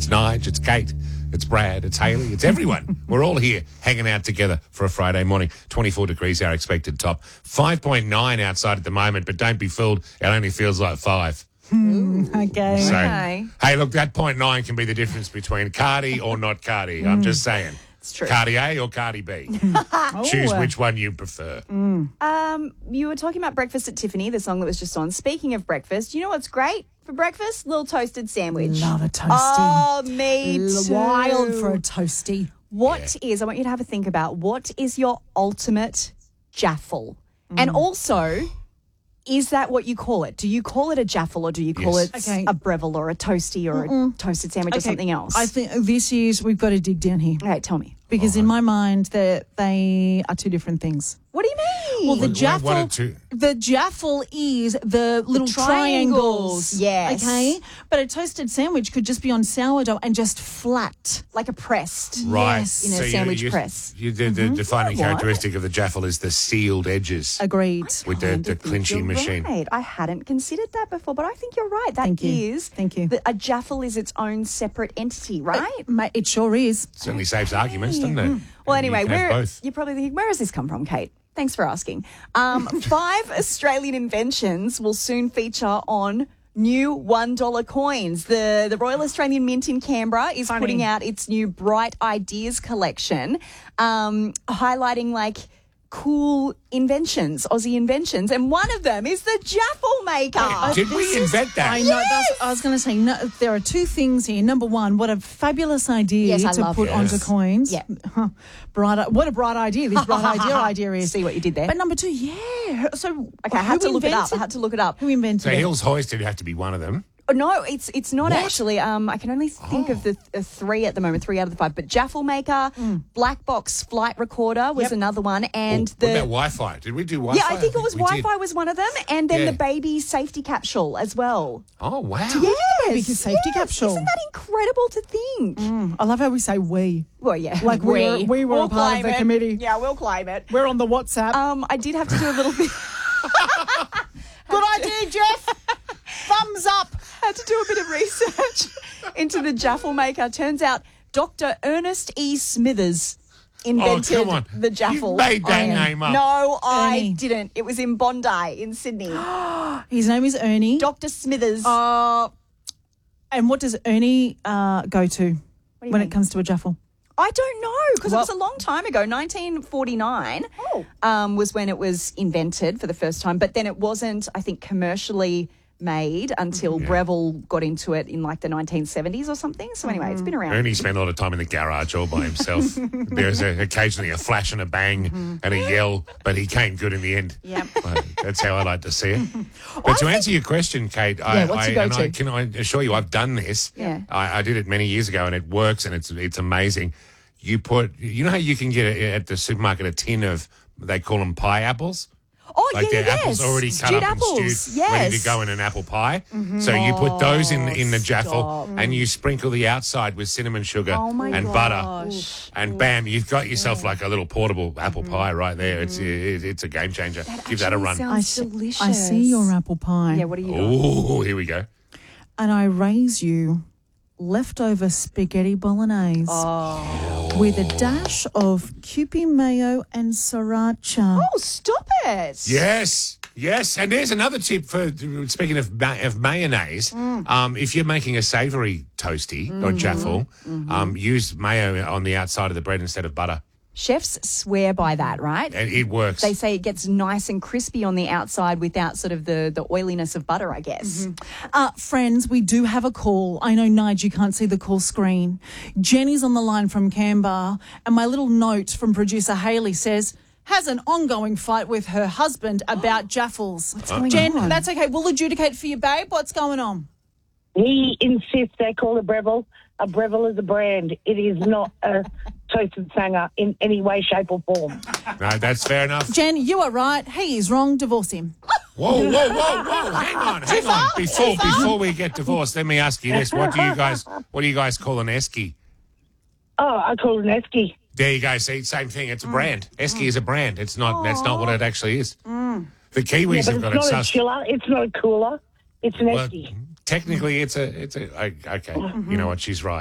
It's Nige, it's Kate, it's Brad, it's Hayley, it's everyone. We're all here hanging out together for a Friday morning. 24 degrees our expected top. 5.9 outside at the moment, but don't be fooled. It only feels like 5. Okay. So, Okay. hey, look, that 0.9 can be the difference between Cardi or not Cardi. I'm just saying. It's true. Cardi A or Cardi B. Choose which one you prefer. You were talking about Breakfast at Tiffany, the song that was just on. Speaking of breakfast, you know what's great for breakfast? Little toasted sandwich. Love a toasty. Oh, me too. Wild for a toasty. What is, I want you to have a think about, what is your ultimate jaffle? And also, is that what you call it? Do you call it a jaffle or do you call Yes. it Okay. a Breville or a toasty or a toasted sandwich or something else? I think this is, we've got to dig down here. Okay, tell me. Because in my mind, they are two different things. What do you mean? Well, the What jaffle, are two? the jaffle is the little triangles. yes. Okay. But a toasted sandwich could just be on sourdough and just flat. like a pressed. Right. Yes. In a sandwich press. The defining What? characteristic of the jaffle is the sealed edges Agreed. with the Kind of think clinching you're machine. Right. I hadn't considered that before, but I think you're right. That Thank you. is. Thank you. A jaffle is its own separate entity, right? It sure is. Certainly saves arguments, doesn't it? Well, And you anyway, can have both. you're probably thinking, where has this come from, Kate? Thanks for asking. 5 Australian inventions will soon feature on new $1 coins. The Royal Australian Mint in Canberra is putting out its new Bright Ideas collection, highlighting like cool inventions, Aussie inventions, and one of them is the jaffle maker. Did we invent that? I know. I was going to say, no, there are two things here. Number one, what a fabulous idea Yes, I to love put it. onto coins. Yeah. What a bright idea this bright idea is. See what you did there? But number two, yeah. So Okay, I had to who look it up. invented- I had to look it up. Who invented So it? Hills Hoisted would have to be one of them. Oh, no, it's not What? actually. I can only think of the 3 at the moment, 3 out of the 5. But Jaffle Maker, Black Box Flight Recorder was Yep. another one, and What about Wi-Fi? Did we do Wi-Fi? yeah, I think it was we did. Wi-Fi was one of them, and then Yeah. the baby safety capsule as well. Oh, wow. Yes, baby safety capsule. Isn't that incredible to think? I love how we say we. Well, yeah, Like we were We'll a part of claim the it. committee. Yeah, we'll claim it. We're on the WhatsApp. I did have to do a little bit. Good idea, Jeff. Thumbs up. Had to do a bit of research into the Jaffle Maker. Turns out Dr. Ernest E. Smithers invented come on. the Jaffle. You made that Oh, name up. No, I Ernie. didn't. It was in Bondi in Sydney. His name is Ernie. Dr. Smithers. And what does Ernie go to you when mean? it comes to a jaffle? I don't know because it was a long time ago. 1949 was when it was invented for the first time, but then it wasn't, I think, commercially made until Breville got into it in like the 1970s or something. So anyway, it's been around. Ernie spent a lot of time in the garage all by himself. There's occasionally a flash and a bang and a yell, but he came good in the end. Yep. That's how I like to see it. But to answer your question, Kate, what's your go-to? can I assure you I've done this. Yeah. I did it many years ago and it works and it's amazing. You know how you can get at the supermarket a tin of, they call them pie apples? Oh, Like yeah, they're apples already cut Stewed up apples. and stewed, yes. ready to go in an apple pie. So you put those in the jaffle stop. and you sprinkle the outside with cinnamon sugar Oh, my and gosh. butter. And bam, you've got yourself like a little portable apple pie right there. It's a game changer. Give that a actually run. sounds delicious. I see your apple pie. Yeah, what do you got? Oh, here we go. And I raise you leftover spaghetti bolognese with a dash of Kewpie mayo and sriracha. Oh, stop it. Yes. Yes, and there's another tip for speaking of mayonnaise. If you're making a savoury toasty or jaffle, use mayo on the outside of the bread instead of butter. Chefs swear by that, right? And it works. They say it gets nice and crispy on the outside without sort of the oiliness of butter, I guess. Friends, we do have a call. I know, Nige, you can't see the call screen. Jenny's on the line from Canberra, and my little note from producer Hayley says, has an ongoing fight with her husband about jaffles. What's going Jen, on? that's okay. We'll adjudicate for you, babe. What's going on? He insists they call it Breville. A Breville is a brand. It is not a toasted sanger in any way, shape or form. No, that's fair enough. Jen, you are right. He is wrong. Divorce him. Whoa. Hang on. Before we get divorced, let me ask you this. What do you guys call an esky? Oh, I call it an esky. There you go. See, same thing. It's a brand. Esky is a brand. It's not. That's not what it actually is. The Kiwis Yeah, have but got it's it. not a chiller. It's not a cooler. It's an Well, esky. technically, it's a. Okay, you know what? She's right.